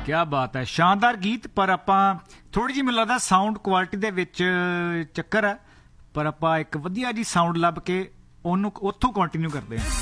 ਕਿਆ ਬਾਤ ਹੈ, ਸ਼ਾਨਦਾਰ ਗੀਤ। ਪਰ ਆਪਾਂ ਥੋੜ੍ਹੀ ਜਿਹੀ ਮੈਨੂੰ ਲੱਗਦਾ ਸਾਊਂਡ ਕੁਆਲਿਟੀ ਦੇ ਵਿੱਚ ਚੱਕਰ ਹੈ, ਪਰ ਆਪਾਂ ਇੱਕ ਵਧੀਆ ਜੀ ਸਾਊਂਡ ਲੱਭ ਕੇ ਉਹਨੂੰ ਉੱਥੋਂ ਕੰਟੀਨਿਊ ਕਰਦੇ ਹਾਂ।